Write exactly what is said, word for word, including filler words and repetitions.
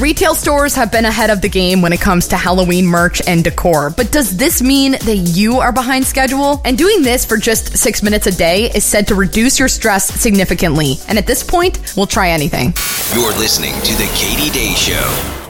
retail stores have been ahead of the game when it comes to Halloween merch and decor, but does this mean that you are behind schedule? And doing this for just six minutes a day is said to reduce your stress significantly. And at this point, we'll try anything. You're listening to The Katie Day Show.